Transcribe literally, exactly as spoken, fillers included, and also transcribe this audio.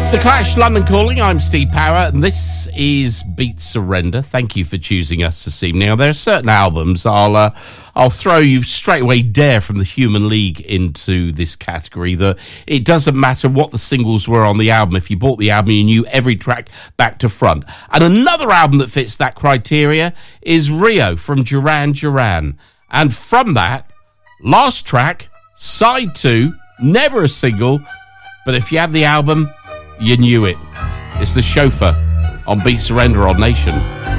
It's The Clash, London Calling. I'm Steve Power, and this is Beat Surrender. Thank you for choosing us this evening. Now, there are certain albums I'll uh, I'll throw you straight away, dare from the Human League into this category. That it doesn't matter what the singles were on the album. If you bought the album, you knew every track back to front. And another album that fits that criteria is Rio from Duran Duran. And from that, last track, side two, never a single, but if you had the album, you knew it. It's The Chauffeur on Beat Surrender on Nation.